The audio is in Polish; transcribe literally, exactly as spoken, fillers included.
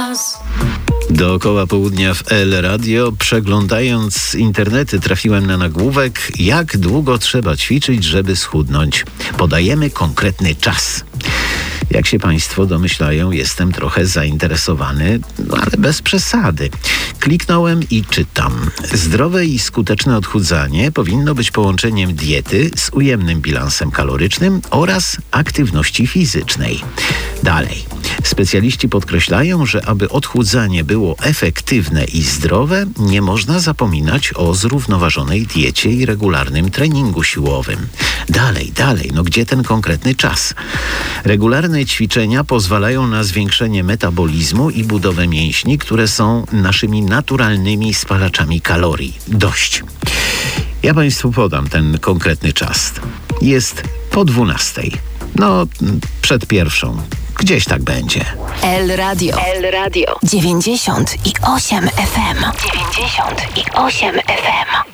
Dookoła południa w L Radio, przeglądając internety, trafiłem na nagłówek: jak długo trzeba ćwiczyć, żeby schudnąć. Podajemy konkretny czas. Jak się Państwo domyślają, jestem trochę zainteresowany, ale bez przesady. Kliknąłem i czytam. Zdrowe i skuteczne odchudzanie powinno być połączeniem diety z ujemnym bilansem kalorycznym oraz aktywności fizycznej. Dalej. Specjaliści podkreślają, że aby odchudzanie było efektywne i zdrowe, nie można zapominać o zrównoważonej diecie i regularnym treningu siłowym. Dalej, dalej, no gdzie ten konkretny czas? Regularne ćwiczenia pozwalają na zwiększenie metabolizmu i budowę mięśni, które są naszymi naturalnymi spalaczami kalorii. Dość. Ja Państwu podam ten konkretny czas. Jest po dwunastej. No, przed pierwszą. Gdzieś tak będzie. L Radio. L Radio. dziewięćdziesiąt i osiem F M. dziewięćdziesiąt i osiem F M.